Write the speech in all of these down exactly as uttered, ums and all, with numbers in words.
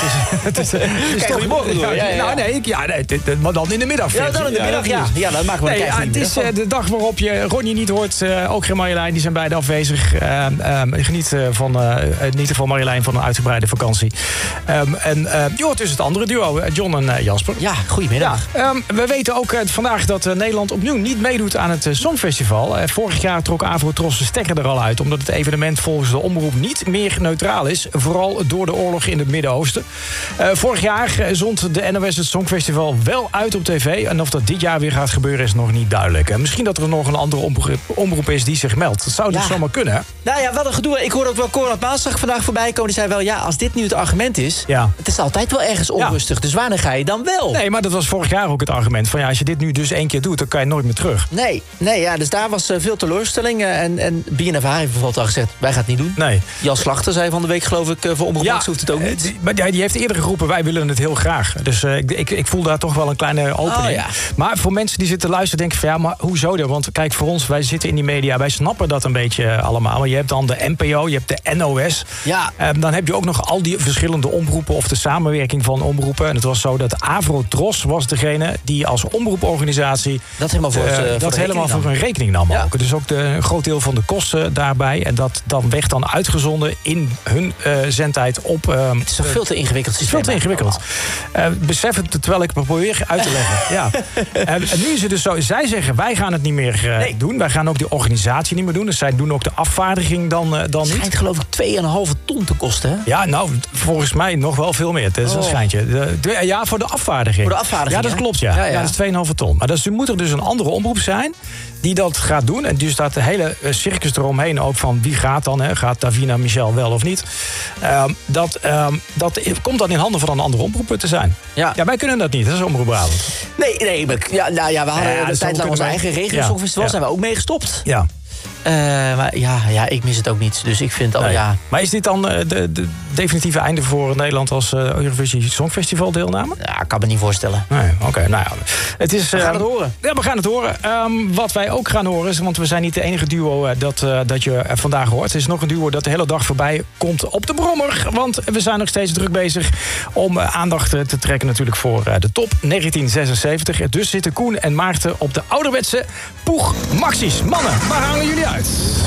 is, het is, het is toch goedemorgen doen. Ja, ja, ja. Nou, nee, ik, ja, nee, dit- maar dan in de middag. Ja, dan in de middag, ja. Ja, dat maakt wel Nee, een ja, keigoede het is middag eh, de dag waarop je Ronnie niet hoort. Uh, ook geen Marjolein, die zijn beide afwezig. Uh, um, geniet uh, van, uh, niet van Marjolein van een uitgebreide vakantie. Um, en uh, je hoort dus het andere duo, John en uh, Jasper. Ja, goedemiddag. Ja, um, we weten ook uh, vandaag dat uh, Nederland opnieuw niet meedoet aan het uh, Songfestival. Uh, vorig jaar trok Avrotros de stekker er al uit, omdat het evenement volgens de omroep niet meer neutraal is. Vooral door de oorlog in het Midden-Oosten. Uh, vorig jaar uh, zond de N O S het Songfestival wel uit op tv. En of dat dit jaar weer gaat gebeuren is nog niet duidelijk. Uh, misschien dat er nog een andere omroep, omroep is die zich meldt. Dat zou dus Ja. zomaar kunnen, hè? Nou ja, wat een gedoe. Ik hoorde ook wel Konrad Maasdag vandaag voorbij komen. Die zei wel, ja, als dit nu het argument is... Ja. het is altijd wel ergens onrustig. Dus wanneer ga je dan wel? Nee, maar dat was vorig jaar ook het argument. Van ja, als je dit nu dus één keer doet, dan kan je nooit meer terug. Nee, nee ja, dus daar was uh, veel teleurstelling. Uh, en en B N N V A heeft bijvoorbeeld al gezegd, wij gaan het niet doen. Nee. Jan Slachter zei van de week, geloof ik, uh, voor Omroep Max hoeft het ook niet. Uh, maar die, die heeft eerder geroepen, wij willen het heel graag. Dus uh, ik, ik, ik voel daar toch wel een kleine opening. Oh, ja. Maar voor mensen die zitten luisteren, denken van ja, maar hoezo dan? Want kijk, voor ons, wij zitten in die media, wij snappen dat een beetje uh, allemaal. Maar je hebt dan de N P O, je hebt de N O S. Ja. Uh, dan heb je ook nog al die verschillende omroepen of de samenwerking van omroepen. En het was zo dat Avrotros was degene die als omroeporganisatie Dat helemaal voor, uh, het, uh, voor dat de helemaal voor rekening hun rekening nam. Ja. Ook. Dus ook de, een groot deel van de kosten daarbij. En dat dan werd dan uitgezonden in hun uh, zendtijd op... Uh, Het is toch veel te ingewikkeld het is systeem. veel te ingewikkeld. Uh, besef het terwijl ik het probeer uit te leggen. Ja. En, en nu is het dus zo, zij zeggen wij gaan het niet meer uh, Nee. doen. Wij gaan ook die organisatie niet meer doen. Dus zij doen ook de afvaardiging dan, uh, dan Het niet. schijnt geloof ik twee komma vijf ton te kosten, hè? Ja, nou, volgens mij nog wel veel meer. Het is een Oh. schijntje. De, de- ja, voor de afvaardiging. Voor de afvaardiging, Ja, dat hè? klopt, ja. Ja, Ja, ja. dat is twee komma vijf ton. Maar dus, er moet er dus een andere omroep zijn die dat gaat doen. En dus staat de hele uh, circus eromheen ook van wie gaat dan, hè? Gaat Davina Michel wel of niet? Um, dat, um, dat komt dan in handen van een andere omroep te zijn. Ja. Ja, wij kunnen dat niet. Dat is Omroep Brabant. Nee, nee, maar, ja, nou ja, we hadden Ja, een zo tijd lang kunnen onze wij- eigen Ja. regio-songfestival. Ja. Zijn we ook mee gestopt. Ja. Uh, maar ja, ja, ik mis het ook niet. Dus ik vind, oh Nee. ja... Maar is dit dan uh, de, de definitieve einde voor Nederland als uh, Eurovisie Songfestival deelname? Ja, ik kan me niet voorstellen. Nee, oké. Okay, nou ja. Het is, We gaan uh, het horen. Ja, we gaan het horen. Um, wat wij ook gaan horen is, want we zijn niet de enige duo uh, dat, uh, dat je uh, vandaag hoort. Er is nog een duo dat de hele dag voorbij komt op de brommer. Want we zijn nog steeds druk bezig om uh, aandacht uh, te trekken natuurlijk voor uh, de top negentien zesenzeventig. Dus zitten Koen en Maarten op de ouderwetse Poeg Maxi's. Mannen, waar hangen jullie uit?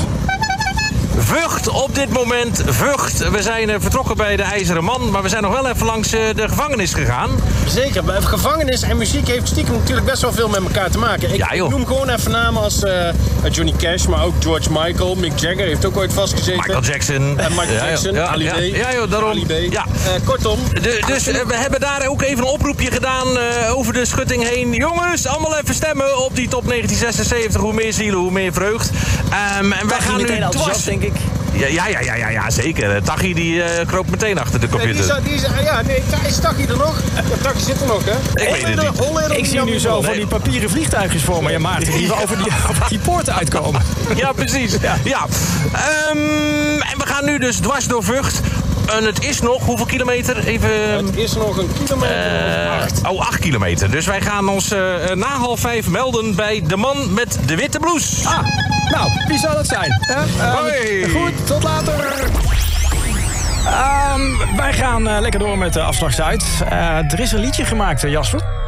Vught op dit moment, Vught. We zijn uh, vertrokken bij de IJzeren Man, maar we zijn nog wel even langs uh, de gevangenis gegaan. Zeker, bij gevangenis en muziek heeft stiekem natuurlijk best wel veel met elkaar te maken. Ik Ja, joh. noem gewoon even namen als uh, Johnny Cash, maar ook George Michael. Mick Jagger heeft ook ooit vastgezeten. Michael Jackson. En Michael Ja, Jackson, ja, Ali ja, B. Ja, joh, daarom. Ali B. Ja. Uh, kortom. De, dus uh, we hebben daar ook even een oproepje gedaan uh, over de schutting heen. Jongens, allemaal even stemmen op die top negentien zesenzeventig. Hoe meer zielen, hoe meer vreugd. Um, en wij Taghi gaan nu meteen enthousiast, dwars... denk ik. Ja, ja, ja, ja, ja, ja zeker. Taghi die uh, kroop meteen achter de Nee, die computer. is, die is, ja, nee, is Taki er nog? Ja, Taki zit er nog, hè? Ik weet het niet. Holleder, Ik zie nu zo van die papieren vliegtuigjes voor me, ja, Maarten, die over die, over die poorten uitkomen. Ja, precies. Ja. Ja. Um, en we gaan nu dus dwars door Vught. En het is nog, hoeveel kilometer? Even... Het is nog een kilometer Uh, of acht. oh, acht kilometer. Dus wij gaan ons uh, na half vijf melden bij de man met de witte blouse. Ah, nou, wie zou dat zijn? Uh, uh, Hoi. Goed, tot later. Um, wij gaan uh, lekker door met de afslag Zuid. Uh, er is een liedje gemaakt, uh, Jasper.